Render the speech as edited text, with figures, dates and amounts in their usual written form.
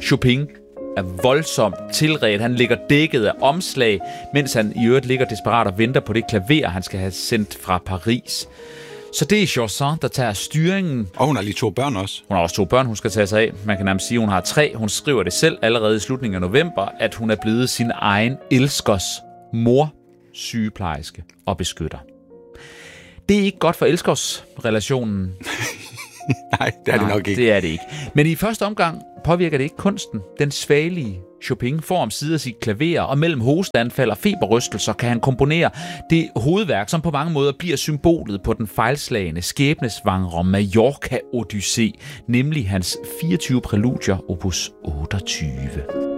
Chopin er voldsomt tilredt. Han ligger dækket af omslag, mens han i øvrigt ligger desperat og venter på det klaver, han skal have sendt fra Paris. Så det er Chaussin, der tager styringen. Og hun har lige 2 børn også. Hun har også 2 børn, hun skal tage sig af. Man kan nærmest sige, at hun har 3. Hun skriver det selv allerede i slutningen af november, at hun er blevet sin egen elskers mor, sygeplejerske og beskytter. Det er ikke godt for elskersrelationen. Nej, det er det nok ikke. Det er det ikke. Men i første omgang påvirker det ikke kunsten. Den svagelige Chopin får omsider sit klaver, og mellem hosteanfald og feberrystelser kan han komponere det hovedværk, som på mange måder bliver symbolet på den fejlslagende skæbnesvangre Mallorca-odyssé, nemlig hans 24 præludier opus 28.